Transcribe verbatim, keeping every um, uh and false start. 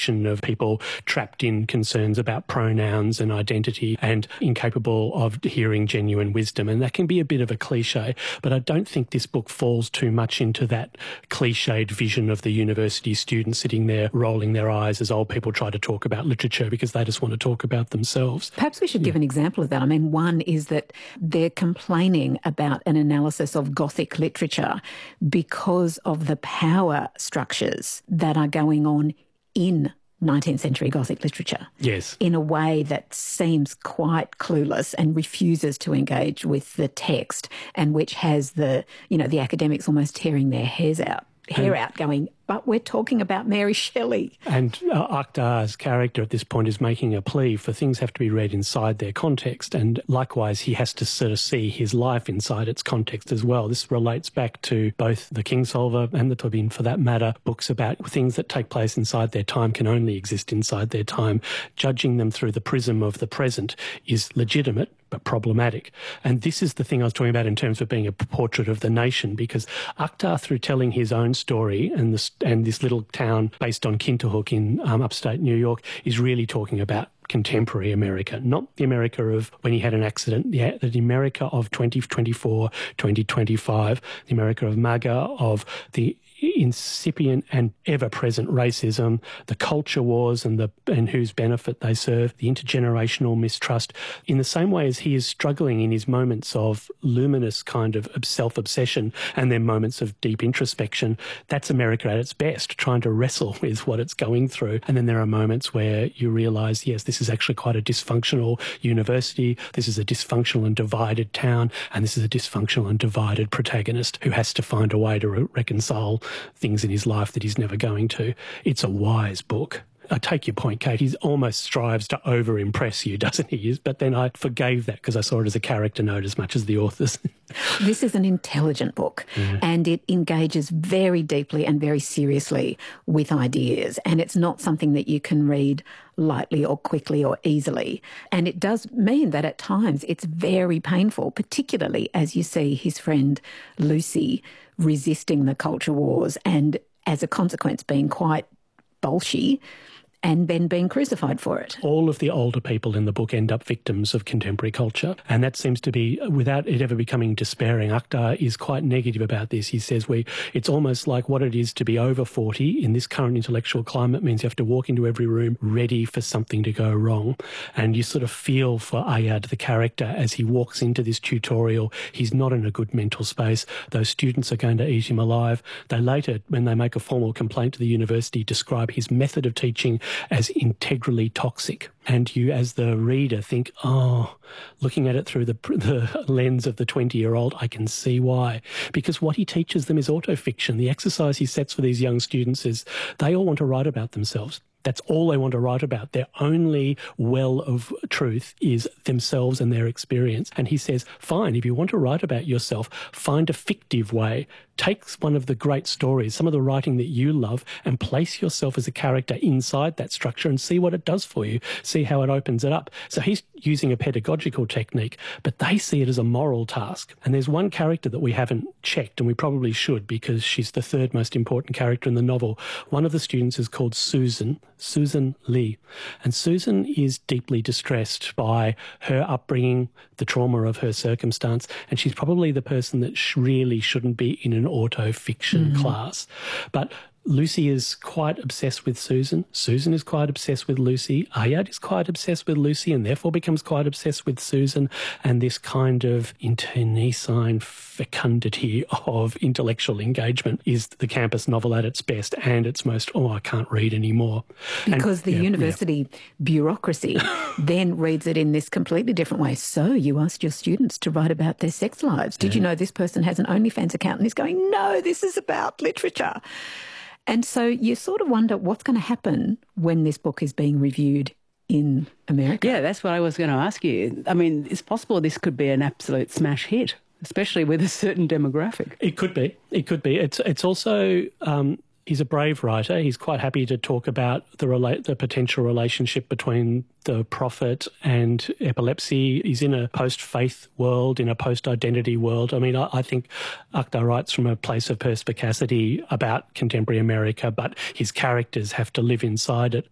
fiction of people trapped in concerns about pronouns and identity and incapable of hearing genuine wisdom. And that can be a bit of a cliche, but I don't think this book falls too much into that cliched vision of the university student sitting there rolling their eyes as old people try to talk about literature because they just want to talk about themselves. Perhaps we should Yeah. give an example of that. I mean, one is that they're complaining about an analysis of Gothic literature because of the power structures that are going on in nineteenth century Gothic literature. Yes. In a way that seems quite clueless and refuses to engage with the text, and which has the, you know, the academics almost tearing their hairs out, hair And- out going, but we're talking about Mary Shelley. And uh, Akhtar's character at this point is making a plea for things have to be read inside their context, and likewise he has to sort of see his life inside its context as well. This relates back to both the Kingsolver and the Tobin, for that matter, books about things that take place inside their time can only exist inside their time. Judging them through the prism of the present is legitimate but problematic. And this is the thing I was talking about in terms of being a portrait of the nation, because Akhtar, through telling his own story and this, and this little town based on Kinterhook in um, upstate New York, is really talking about contemporary America, not the America of when he had an accident, the, the America of twenty twenty-four, twenty twenty-five, the America of MAGA, of the incipient and ever-present racism, the culture wars and the and whose benefit they serve, the intergenerational mistrust. In the same way as he is struggling in his moments of luminous kind of self-obsession and then moments of deep introspection, that's America at its best, trying to wrestle with what it's going through. And then there are moments where you realise, yes, this is actually quite a dysfunctional university, this is a dysfunctional and divided town, and this is a dysfunctional and divided protagonist who has to find a way to re- reconcile things in his life that he's never going to. It's a wise book. I take your point, Kate. He almost strives to over-impress you, doesn't he? But then I forgave that because I saw it as a character note as much as the authors. This is an intelligent book, yeah. and it engages very deeply and very seriously with ideas, and it's not something that you can read lightly or quickly or easily. And it does mean that at times it's very painful, particularly as you see his friend Lucy resisting the culture wars and as a consequence being quite bolshy and then being crucified for it. All of the older people in the book end up victims of contemporary culture, and that seems to be, without it ever becoming despairing, Akhtar is quite negative about this. He says we, it's almost like what it is to be over forty in this current intellectual climate means you have to walk into every room ready for something to go wrong. And you sort of feel for Ayad, the character, as he walks into this tutorial. He's not in a good mental space. Those students are going to eat him alive. They later, when they make a formal complaint to the university, describe his method of teaching as integrally toxic. And you, as the reader, think, oh, looking at it through the, the lens of the twenty-year-old, I can see why. Because what he teaches them is autofiction. The exercise he sets for these young students is they all want to write about themselves. That's all they want to write about. Their only well of truth is themselves and their experience. And he says, fine, if you want to write about yourself, find a fictive way. Take one of the great stories, some of the writing that you love, and place yourself as a character inside that structure and see what it does for you, see how it opens it up. So he's using a pedagogical technique, but they see it as a moral task. And there's one character that we haven't checked, and we probably should because she's the third most important character in the novel. One of the students is called Susan, Susan Lee. And Susan is deeply distressed by her upbringing, the trauma of her circumstance, and she's probably the person that sh- really shouldn't be in an auto-fiction mm-hmm. class. But Lucy is quite obsessed with Susan. Susan is quite obsessed with Lucy. Ayad is quite obsessed with Lucy and therefore becomes quite obsessed with Susan. And this kind of internecine fecundity of intellectual engagement is the campus novel at its best and its most, oh, I can't read anymore. Because and, the yeah, university yeah. bureaucracy then reads it in this completely different way. So you asked your students to write about their sex lives. Did yeah. you know this person has an OnlyFans account? And he's going, no, this is about literature. And so you sort of wonder what's going to happen when this book is being reviewed in America. Yeah, that's what I was going to ask you. I mean, it's possible this could be an absolute smash hit, especially with a certain demographic. It could be. It could be. It's it's also... Um, he's a brave writer. He's quite happy to talk about the rela- the potential relationship between the prophet and epilepsy. He's in a post-faith world, in a post-identity world. I mean, I, I think Akhtar writes from a place of perspicacity about contemporary America, but his characters have to live inside it.